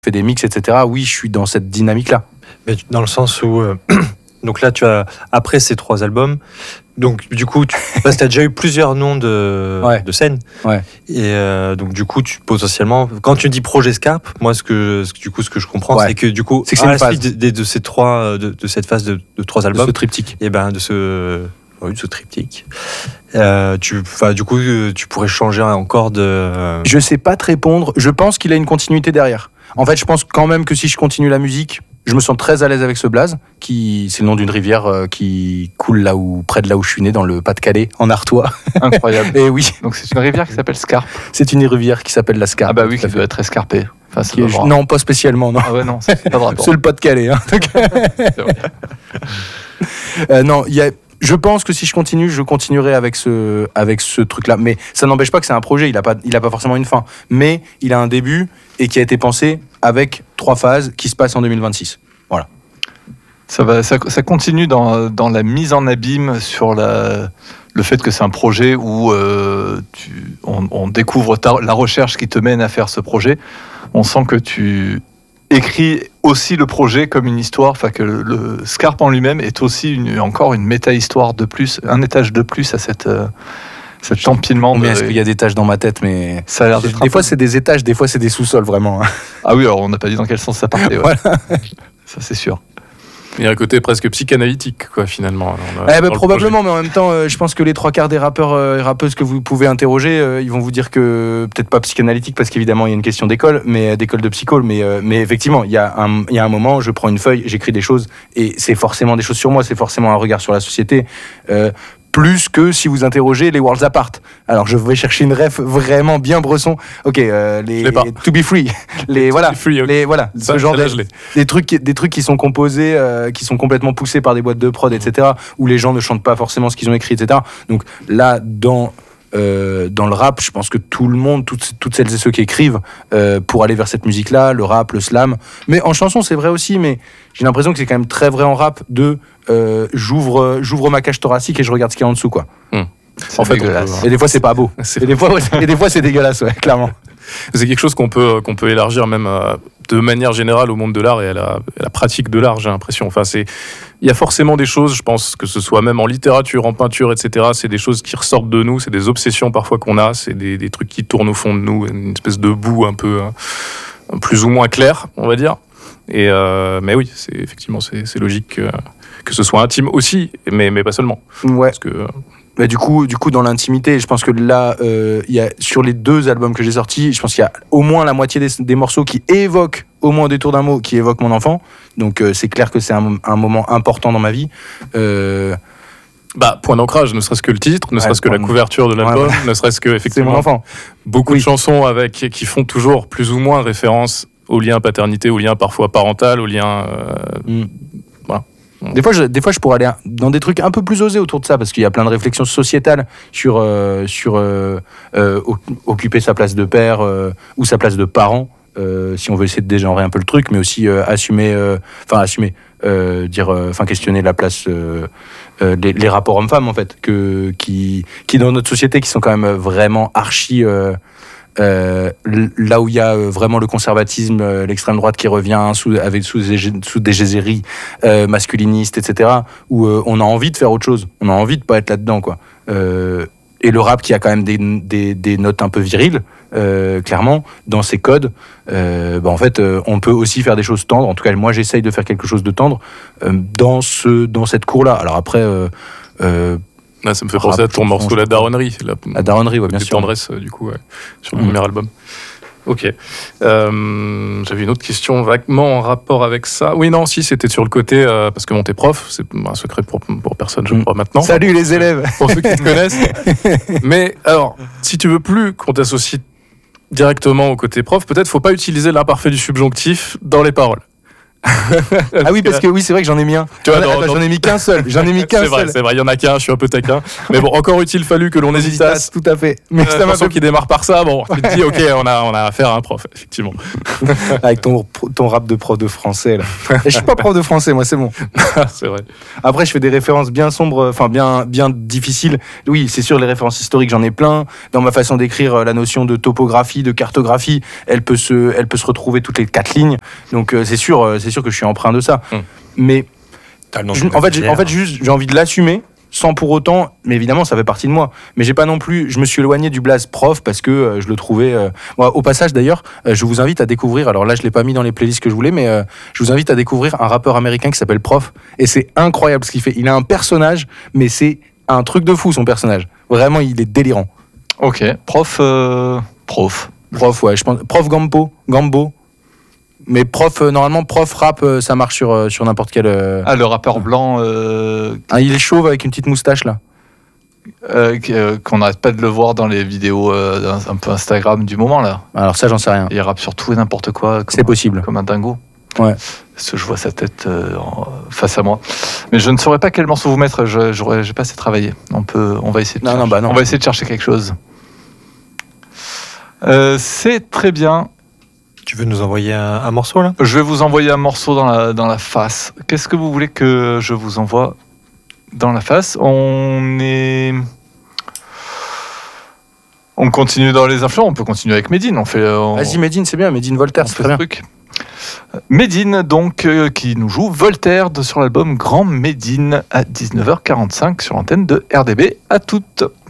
fais des mix, etc. Oui, je suis dans cette dynamique-là. Mais dans le sens où donc là tu as après ces 3 albums, donc du coup tu as déjà eu plusieurs noms de scène. Ouais. Et donc du coup tu potentiellement quand tu dis projet Scarpe, moi ce que je comprends c'est que du coup c'est à la suite de ces 3 de cette phase de 3 albums, de ce triptyque. Et ben de ce triptyque. Tu pourrais changer encore de. Je sais pas te répondre. Je pense qu'il a une continuité derrière. En fait, je pense quand même que si je continue la musique, je me sens très à l'aise avec ce blaze, c'est le nom d'une rivière qui coule près de là où je suis né, dans le Pas-de-Calais, en Artois. Incroyable. Et oui. Donc c'est une rivière qui s'appelle Scarpe. C'est une rivière qui s'appelle la Scarpe. Ah bah oui, qui doit être escarpée. Enfin, non, pas spécialement, non. Ah ouais, non, c'est pas de rapport. C'est le Pas-de-Calais. Hein. Non, je pense que si je continue, je continuerai avec ce truc-là. Mais ça n'empêche pas que c'est un projet. Il a pas forcément une fin. Mais il a un début et qui a été pensé avec 3 phases qui se passent en 2026. Voilà. Ça continue dans la mise en abîme sur le fait que c'est un projet où on découvre la recherche qui te mène à faire ce projet. On sent que tu écrit aussi le projet comme une histoire, enfin que le Scarpe en lui-même est aussi encore une méta-histoire de plus, un étage de plus à cet empilement. Mais est-ce qu'il y a des étages dans ma tête, mais ça a l'air d'être des fois c'est des étages, des fois c'est des sous-sols vraiment. Ah oui, alors on n'a pas dit dans quel sens ça partait. Ouais. Voilà. Ça c'est sûr. Il y a un côté presque psychanalytique, quoi, finalement. Probablement, mais en même temps, je pense que les 3 quarts des rappeurs et rappeuses que vous pouvez interroger, ils vont vous dire que, peut-être pas psychanalytique, parce qu'évidemment, il y a une question d'école de psycho, mais effectivement, il y a un moment, je prends une feuille, j'écris des choses, et c'est forcément des choses sur moi, c'est forcément un regard sur la société. Plus que si vous interrogez les Worlds Apart. Alors je vais chercher une ref vraiment bien bresson. Ok, les To Be Free, Ça, ce genre des trucs qui sont composés, qui sont complètement poussés par des boîtes de prod, etc. Où les gens ne chantent pas forcément ce qu'ils ont écrit, etc. Donc là, dans le rap, je pense que tout le monde, toutes celles et ceux qui écrivent pour aller vers cette musique-là, le rap, le slam, mais en chanson c'est vrai aussi, mais j'ai l'impression que c'est quand même très vrai en rap j'ouvre ma cage thoracique et je regarde ce qu'il y a en dessous, quoi. En fait, dégueulasse. Et des fois c'est pas beau. Et des fois c'est dégueulasse, ouais, clairement. C'est quelque chose qu'on peut élargir même de manière générale au monde de l'art et à la pratique de l'art, j'ai l'impression. Enfin, il y a forcément des choses, je pense, que ce soit même en littérature, en peinture, etc. C'est des choses qui ressortent de nous, c'est des obsessions parfois qu'on a, c'est des trucs qui tournent au fond de nous, une espèce de boue un peu plus ou moins claire, on va dire. Mais oui, c'est logique que ce soit intime aussi, mais pas seulement. Ouais. Parce que Mais du coup, dans l'intimité, je pense que là, y a, sur les 2 albums que j'ai sortis, je pense qu'il y a au moins la moitié des morceaux qui évoquent, au moins au détour d'un mot, qui évoquent mon enfant. Donc c'est clair que c'est un moment important dans ma vie. Point d'ancrage, ne serait-ce que le titre, ne serait-ce que la couverture de l'album, ne serait-ce que effectivement c'est mon enfant. Beaucoup de chansons qui font toujours plus ou moins référence au lien paternité, au lien parfois parental, au lien... Voilà. Des fois, je pourrais aller dans des trucs un peu plus osés autour de ça, parce qu'il y a plein de réflexions sociétales sur occuper sa place de père ou sa place de parent, si on veut essayer de dégenrer un peu le truc, mais aussi questionner la place, les rapports hommes-femmes, en fait, qui dans notre société, qui sont quand même vraiment archi... là où il y a vraiment le conservatisme, l'extrême droite qui revient sous des géséries masculinistes, etc., où on a envie de faire autre chose, on a envie de pas être là-dedans, quoi. Et le rap qui a quand même des notes un peu viriles, clairement, dans ses codes, en fait, on peut aussi faire des choses tendres. En tout cas, moi, j'essaye de faire quelque chose de tendre dans cette cour-là. Alors après... ça me fait penser à ton morceau La Daronnerie. La Daronnerie, ouais, bien sûr. Tendresse, du coup, ouais, sur le premier album. Ok. J'avais une autre question vaguement en rapport avec ça. Oui, non, si, c'était sur le côté, parce que t'es prof, c'est un secret pour personne, je crois, maintenant. Salut les élèves. Pour ceux qui te connaissent. Mais alors, si tu veux plus qu'on t'associe directement au côté prof, peut-être faut pas utiliser l'imparfait du subjonctif dans les paroles. Ah oui, parce que oui, c'est vrai que j'en ai mis un. Tu vois, j'en ai mis qu'un seul. J'en ai mis qu'un seul. C'est vrai, il y en a qu'un, je suis un peu taquin. Mais bon, encore eût-il fallu que l'on hésitasse. Tout à fait. Mais ça m'a fait qui démarre par ça, bon, tu te dis, ok, on a affaire à un prof, effectivement. Avec ton rap de prof de français, là. Et je suis pas prof de français, moi, c'est bon. C'est vrai. Après, je fais des références bien sombres, enfin, bien difficiles. Oui, c'est sûr, les références historiques, j'en ai plein. Dans ma façon d'écrire, la notion de topographie, de cartographie, elle peut se retrouver toutes les 4 lignes. Donc, c'est sûr que je suis empreint de ça. Mais en fait, juste, j'ai envie de l'assumer sans pour autant, mais évidemment ça fait partie de moi, mais j'ai pas non plus, je me suis éloigné du blaze prof parce que je le trouvais moi, au passage d'ailleurs, je vous invite à découvrir, alors là je l'ai pas mis dans les playlists que je voulais, mais je vous invite à découvrir un rappeur américain qui s'appelle Prof, et c'est incroyable ce qu'il fait. Il a un personnage, mais c'est un truc de fou son personnage, vraiment il est délirant. Ok, prof, ouais, je pense, Prof Gambo, mais prof, normalement, prof rap, ça marche sur n'importe quel. Ah, le rappeur blanc. Il est chauve avec une petite moustache là. Qu'on n'arrête pas de le voir dans les vidéos un peu Instagram du moment là. Alors ça, j'en sais rien. Il rappe sur tout et n'importe quoi. C'est possible. Comme un dingo. Ouais. Parce que je vois sa tête face à moi. Mais je ne saurais pas quel morceau vous mettre. J'ai pas assez travaillé. On va essayer. On va essayer de chercher quelque chose. C'est très bien. Tu veux nous envoyer un morceau là ? Je vais vous envoyer un morceau dans la face. Qu'est-ce que vous voulez que je vous envoie dans la face ? On continue dans les influences, on peut continuer avec Medine. Vas-y Medine, c'est bien, Medine Voltaire, c'est très bien. Medine donc qui nous joue Voltaire sur l'album Grand Medine à 19h45 sur l'antenne de RDB. À toutes.